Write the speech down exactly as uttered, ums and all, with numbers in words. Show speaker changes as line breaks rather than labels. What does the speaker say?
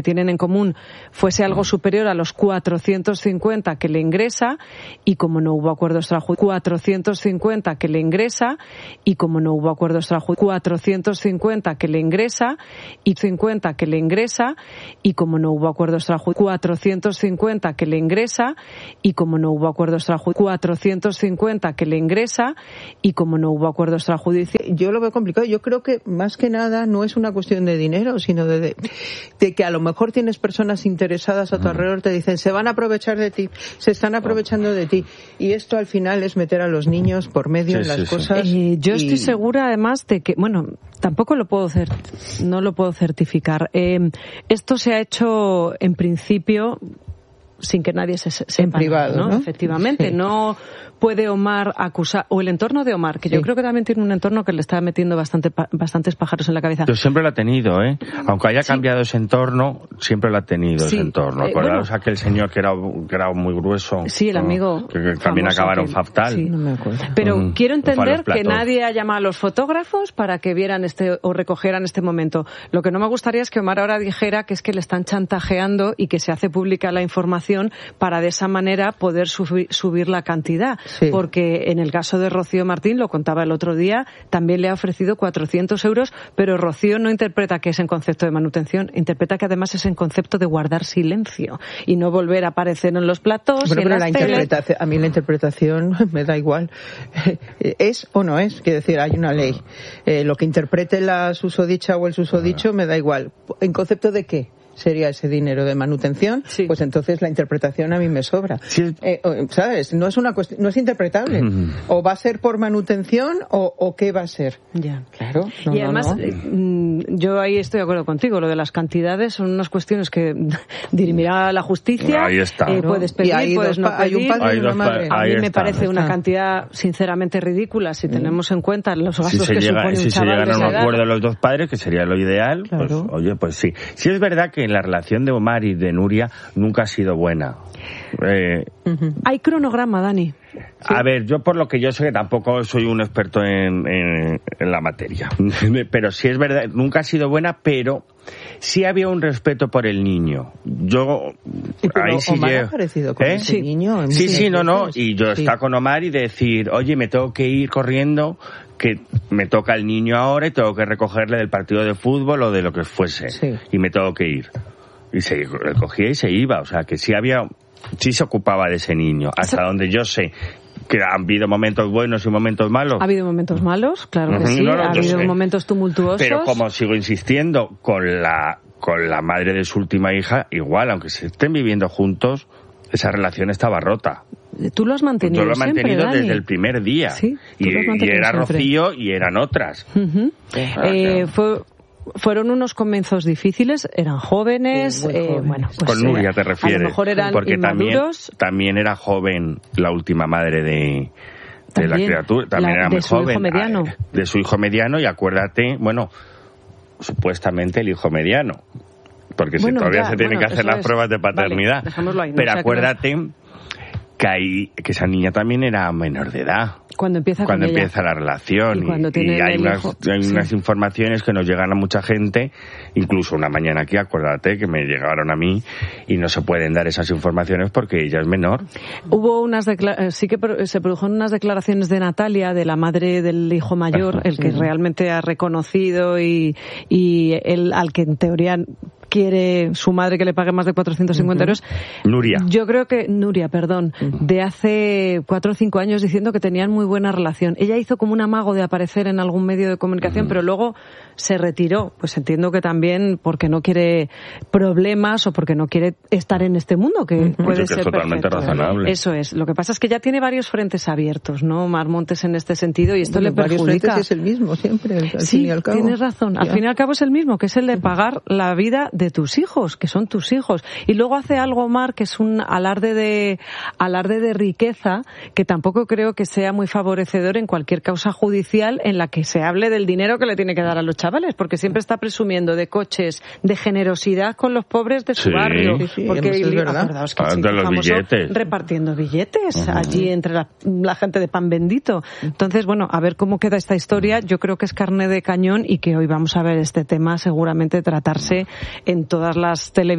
tienen en común fuese algo superior a los cuatrocientos cincuenta que le ingresa, y como no hubo acuerdo extrajudicial, cuatrocientos cincuenta que le ingresa, y como no hubo acuerdo extrajudicial, cuatrocientos cincuenta que le ingresa, y cincuenta que le ingresa, y como no hubo acuerdo extrajudicial, cuatrocientos cincuenta que le ingresa, y como no hubo acuerdo extrajudicial, cuatrocientos cincuenta que le ingresa, y como no hubo acuerdo extrajudicial.
Yo lo veo complicado. Yo creo que más que nada no es una cuestión de dinero, sino de, de, de que a lo mejor tienes personas interesadas a tu alrededor, te dicen, se van a aprovechar de ti, se están aprovechando de ti. Y esto al final es meter a los niños por medio sí, en las sí, cosas.
Sí. Eh, yo
y...
estoy segura además de que, bueno, tampoco lo puedo hacer, no lo puedo certificar. Eh, esto se ha hecho en principio sin que nadie se sepa.
En privado,
¿no?
¿no?
Efectivamente,
sí.
no puede Omar acusar, o el entorno de Omar, que sí. yo creo que también tiene un entorno que le está metiendo bastante, bastantes pájaros en la cabeza.
Pero siempre lo ha tenido, ¿eh? Aunque haya sí. cambiado ese entorno, siempre lo ha tenido sí. ese entorno. Acordaos eh, bueno, aquel señor que era, que era muy grueso.
Sí, el amigo.
Que, que también acabaron
que,
fatal.
Sí, no me acuerdo. Pero mm, quiero entender que nadie ha llamado a los fotógrafos para que vieran este, o recogieran este momento. Lo que no me gustaría es que Omar ahora dijera que es que le están chantajeando y que se hace pública la información para de esa manera poder subir, subir la cantidad. Sí. Porque en el caso de Rocío Martín, lo contaba el otro día, también le ha ofrecido cuatrocientos euros, pero Rocío no interpreta que es en concepto de manutención, interpreta que además es en concepto de guardar silencio y no volver a aparecer en los platós.
Bueno,
y en
pero
las
la
teles.
interpretación, a mí la interpretación me da igual. ¿Es o no es? Quiero decir, hay una ley. Eh, lo que interprete la susodicha o el susodicho me da igual. ¿En concepto de qué sería ese dinero de manutención? Sí. Pues entonces la interpretación a mí me sobra. Sí. Eh, ¿Sabes? No es una cuestión, no es interpretable. Mm. O va a ser por manutención o, o qué va a ser.
Ya.
Claro. No,
y además,
no,
no. yo ahí estoy de acuerdo contigo. Lo de las cantidades son unas cuestiones que dirimirá la justicia.
Ahí está.
Eh, puedes pedir,
hay
puedes no pedir.
Hay un padre y una madre.
A mí me
está.
parece una cantidad sinceramente ridícula si mm. tenemos en cuenta los gastos
si
que
llega,
supone
si
un chaval
se llegan a un
edad.
acuerdo los dos padres, que sería lo ideal,
claro.
pues oye, pues sí. Sí es verdad que la relación de Omar y de Nuria nunca ha sido buena. Eh,
uh-huh. Hay cronograma, Dani.
Sí. A ver, yo por lo que yo sé, que tampoco soy un experto en, en, en la materia, pero sí es verdad, nunca ha sido buena, pero sí había un respeto por el niño. Yo
sí, pero
ahí sí
Omar
llego,
ha aparecido con
¿eh?
ese
sí.
niño.
Sí, sí, no, no, y yo
sí.
estar con Omar y decir, oye, me tengo que ir corriendo, que me toca el niño ahora y tengo que recogerle del partido de fútbol o de lo que fuese, sí. y me tengo que ir. Y se recogía y se iba, o sea que sí había, sí se ocupaba de ese niño, hasta Eso... donde yo sé que ha habido momentos buenos y momentos malos.
Ha habido momentos malos, claro que sí, no, no, ha habido sé. momentos tumultuosos.
Pero como sigo insistiendo, con la, con la madre de su última hija, igual, aunque se estén viviendo juntos, esa relación estaba rota.
Tú lo has mantenido
siempre, Yo lo he mantenido
siempre,
desde el primer día.
Sí,
y, y era
siempre.
Rocío y eran otras.
Uh-huh. ah, eh, fue... Fueron unos comienzos difíciles, eran jóvenes,
sí,
eh, bueno, pues
con Nuria te refieres,
a lo mejor eran
porque
inmaduros.
También, también era joven la última madre de, de también, la criatura, también la, era muy
de su
joven,
hijo mediano.
de su hijo mediano, y acuérdate, bueno, supuestamente el hijo mediano, porque bueno, si todavía ya, se tienen bueno, que hacer las es. pruebas de paternidad,
vale, ahí, no,
pero
o sea,
acuérdate
que, no...
que, ahí, que esa niña también era menor de edad.
Cuando empieza
cuando
con
empieza
ella.
la relación
y, cuando
y,
tiene
y hay, unas,
hijo,
hay
sí.
unas informaciones que nos llegan a mucha gente, incluso una mañana aquí, acuérdate que me llegaron a mí, y no se pueden dar esas informaciones porque ella es menor.
Hubo unas decla- sí que se produjeron unas declaraciones de Natalia, de la madre del hijo mayor, Ajá, el que sí. realmente ha reconocido y, y el al que en teoría quiere su madre que le pague más de cuatrocientos cincuenta uh-huh. euros.
Nuria.
Yo creo que, Nuria, perdón, uh-huh. de hace cuatro o cinco años diciendo que tenían muy buena relación. Ella hizo como un amago de aparecer en algún medio de comunicación, uh-huh. pero luego se retiró. Pues entiendo que también porque no quiere problemas o porque no quiere estar en este mundo, que uh-huh. puede
Eso
ser
que es totalmente
perfecto.
razonable.
Eso es. Lo que pasa es que ya tiene varios frentes abiertos, ¿no, Mar Montes, en este sentido, y esto
bueno,
le perjudica.
Varios frentes es el mismo siempre, al
sí,
fin y al cabo.
Tienes razón. Al
ya.
fin y al cabo es el mismo, que es el de pagar la vida de tus hijos, que son tus hijos. Y luego hace algo, Mar, que es un alarde de alarde de riqueza, que tampoco creo que sea muy favorecedor en cualquier causa judicial en la que se hable del dinero que le tiene que dar a los chavales, porque siempre está presumiendo de coches, de generosidad con los pobres de su
sí.
barrio.
Sí, sí,
porque
es verdad.
acordaos que
ah,
sí,
de los billetes.
repartiendo billetes uh-huh. allí entre la, la gente de pan bendito. Entonces, bueno, a ver cómo queda esta historia. Yo creo que es carne de cañón y que hoy vamos a ver este tema seguramente tratarse en todas las televisiones